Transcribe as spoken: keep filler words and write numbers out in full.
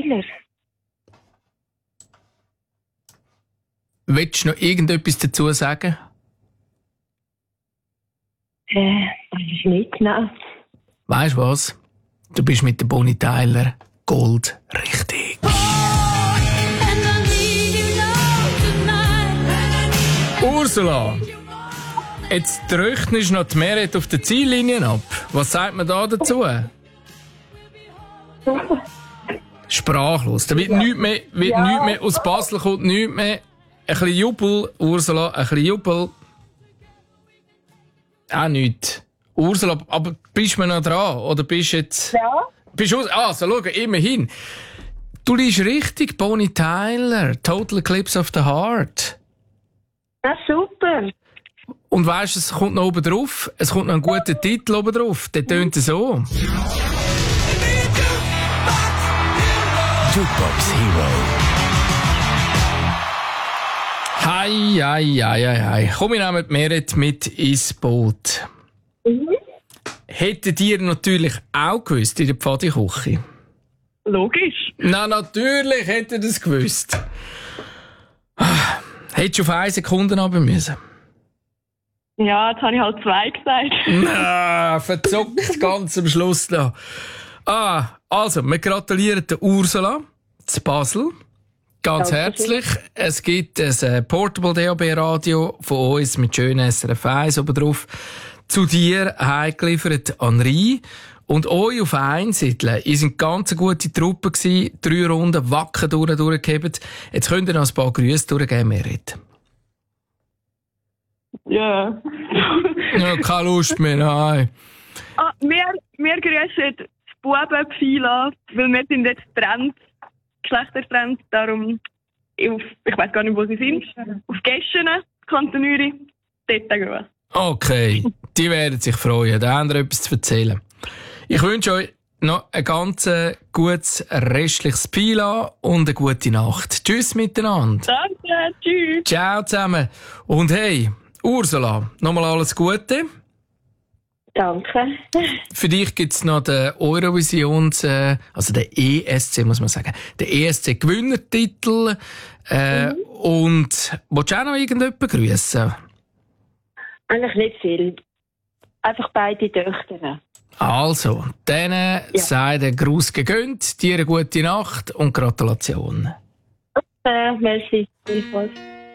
Tyler. Willst du noch irgendetwas dazu sagen? Äh, das ist nicht, nein. Weißt du was? Du bist mit der Bonnie Tyler Gold richtig. Ursula, jetzt rechnen noch die Merit auf der Ziellinie ab. Was sagt man da dazu? Sprachlos. Da wird nichts mehr, wird Ja. nichts mehr, aus Basel kommt nichts mehr. Ein bisschen Jubel, Ursula, ein bisschen Jubel. Auch nichts. Ursula, aber bist du noch dran? Oder bist du jetzt... Ja. Bist du aus... Ah, so, schau, immerhin. Du liegst richtig, Bonnie Tyler. Total Eclipse of the Heart. Das ist super. Und weisst du, es kommt noch oben drauf. Es kommt noch ein guter Titel oben drauf. Der tönt so. Jukebox Hero. Hei, hei, hei, hei, hei. Komm, wir nehmen die Merit mit ins Boot. Mhm. Hättet ihr natürlich auch gewusst in der Pfadiküche? Logisch. Na, natürlich hättet ihr das gewusst. Ah, hättest du auf eine Sekunde runter müssen? Ja, jetzt habe ich halt zwei gesagt. Na, verzockt ganz am Schluss noch. Ah, also, wir gratulieren der Ursula zu Basel. Ganz Dankeschön. herzlich. Es gibt ein äh, Portable D A B-Radio von uns mit schönen S R F eins oben drauf. Zu dir heimgeliefert an Rhein. Und euch auf Einsiedeln. Ihr sind ganz eine gute Truppe gewesen. Drei Runden wacker durch, durchgehebt. Jetzt könnt ihr noch ein paar Grüße durchgeben, Merit. Ja. Ja, keine Lust mehr, nein. Ah, wir, wir grüßen das Bubenpfeil an, weil wir sind jetzt getrennt, geschlechtertrennt, darum, auf, ich weiß gar nicht, wo sie sind, auf Geschen, Kanton Uri, dort gehen wir. Okay, die werden sich freuen. Da haben wir etwas zu erzählen. Ich wünsche euch noch ein ganz äh, gutes restliches Pila und eine gute Nacht. Tschüss miteinander. Danke, tschüss. Ciao zusammen. Und hey, Ursula, nochmal alles Gute. Danke. Für dich gibt's noch den Eurovisions, äh, also den E S C, muss man sagen, den E S C-Gewinnertitel. Äh, mhm. Und willst du auch noch irgendjemanden grüssen? Eigentlich nicht viel. Einfach beide Töchter. Also, denen ja. sei der Gruß gegönnt, dir eine gute Nacht und Gratulation. Äh, merci. Vielfalt.